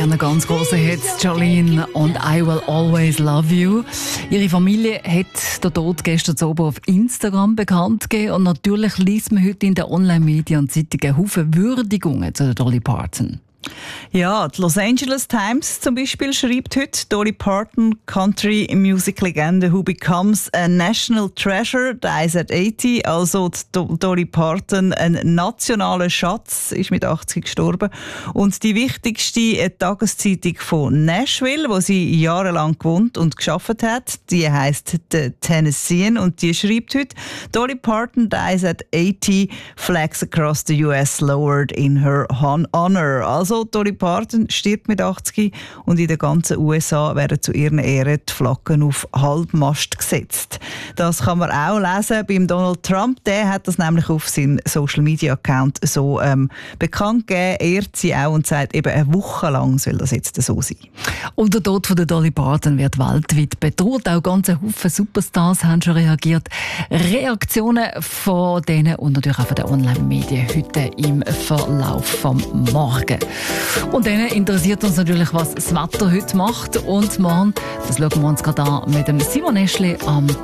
ihren ganz grossen Hits Jolene und I Will Always Love You. Ihre Familie hat den Tod gestern Abend auf Instagram bekannt gegeben und natürlich liest man heute in den Online-Medien und Zeitungen Haufen Würdigungen zu Dolly Parton. Ja, die Los Angeles Times zum Beispiel schreibt heute, Dolly Parton, Country Music Legende who becomes a national treasure, dies at 80. Also die Dolly Parton, ein nationaler Schatz, ist mit 80 gestorben. Und die wichtigste Tageszeitung von Nashville, wo sie jahrelang gewohnt und geschafft hat, die heisst The Tennessean und die schreibt heute, Dolly Parton dies at 80, flags across the US lowered in her honor. Also Dolly Parton stirbt mit 80 und in den ganzen USA werden zu ihren Ehren die Flaggen auf Halbmast gesetzt. Das kann man auch lesen beim Donald Trump. Der hat das nämlich auf seinem Social-Media-Account so bekannt gegeben. Er ehrt sie auch und sagt, eben eine Woche lang soll das jetzt so sein. Und der Tod von der Dolly Parton wird weltweit bedroht. Auch ganze Haufen Superstars haben schon reagiert. Reaktionen von denen und natürlich auch von den Online-Medien heute im Verlauf vom Morgen. Und dann interessiert uns natürlich, was das Wetter heute macht. Und morgen, das schauen wir uns gerade an mit dem Simon Eschli am